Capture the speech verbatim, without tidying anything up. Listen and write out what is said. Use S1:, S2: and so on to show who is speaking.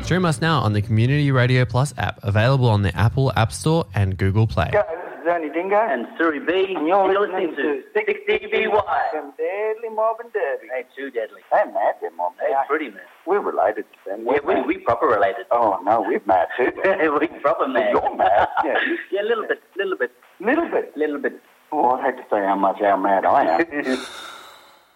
S1: Stream us now on the Community Radio Plus app, available on the Apple App Store and Google Play.
S2: Go, this is Ernie Dingo.
S3: And Suri B.
S2: And you're,
S3: you're
S2: listening,
S3: listening
S2: to
S3: to sixty B Y.
S2: From Deadly Mob and Derby.
S3: Hey, too deadly.
S2: They're mad, they're mob.
S3: Hey, pretty mad.
S2: We're related to them.
S3: Yeah, we, we proper related.
S2: Oh, no, we're mad too.
S3: we proper mad.
S2: You're mad, yeah.
S3: Yeah, a little bit, little bit.
S2: Little bit.
S3: Little bit.
S2: Oh, I'd hate to say how much how mad I am.